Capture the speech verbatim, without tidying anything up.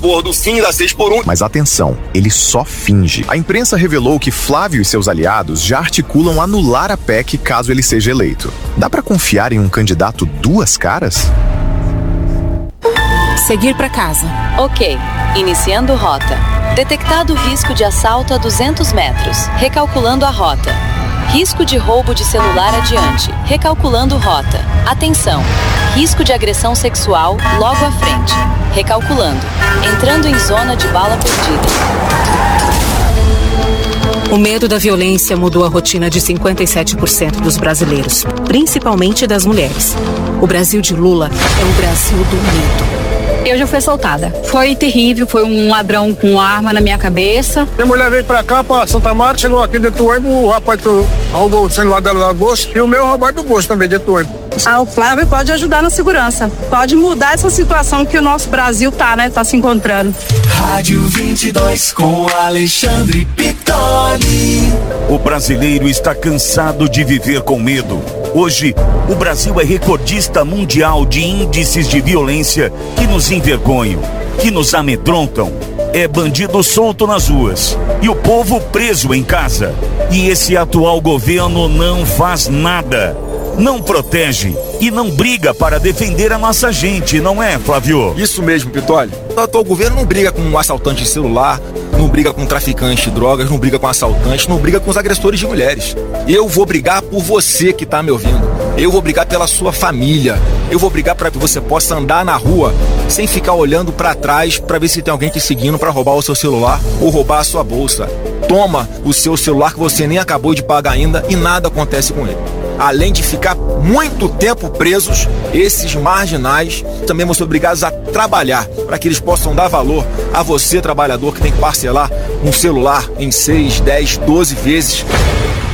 Por do sim da seis por um. Mas atenção, ele só finge. A imprensa revelou que Flávio e seus aliados já articulam anular a P E C caso ele seja eleito. Dá pra confiar em um candidato duas caras? Seguir para casa. Ok. Iniciando rota. Detectado risco de assalto a duzentos metros. Recalculando a rota. Risco de roubo de celular adiante. Recalculando rota. Atenção. Risco de agressão sexual logo à frente. Recalculando. Entrando em zona de bala perdida. O medo da violência mudou a rotina de cinquenta e sete por cento dos brasileiros, principalmente das mulheres. O Brasil de Lula é o Brasil do medo. Eu já fui assaltada. Foi terrível, foi um ladrão com arma na minha cabeça. Minha mulher veio pra cá, pra Santa Marta, chegou aqui dentro do ônibus, o rapaz roubou o celular dela no bolso e o meu roubaram do bolso também dentro do ônibus. Ah, o Flávio pode ajudar na segurança. Pode mudar essa situação que o nosso Brasil tá, né? Tá se encontrando. Rádio vinte e dois com Alexandre Pitoli. O brasileiro está cansado de viver com medo. Hoje, o Brasil é recordista mundial de índices de violência que nos envergonham, que nos amedrontam. É bandido solto nas ruas e o povo preso em casa. E esse atual governo não faz nada. Não protege e não briga para defender a nossa gente, não é, Flávio? Isso mesmo, Pitoli. O atual governo não briga com um assaltante de celular, não briga com traficante de drogas, não briga com assaltantes, não briga com os agressores de mulheres. Eu vou brigar por você que tá me ouvindo. Eu vou brigar pela sua família. Eu vou brigar para que você possa andar na rua sem ficar olhando para trás para ver se tem alguém te seguindo para roubar o seu celular ou roubar a sua bolsa. Toma o seu celular que você nem acabou de pagar ainda e nada acontece com ele. Além de ficar muito tempo presos, esses marginais também vão ser obrigados a trabalhar para que eles possam dar valor a você, trabalhador, que tem que parcelar um celular em seis, dez, doze vezes.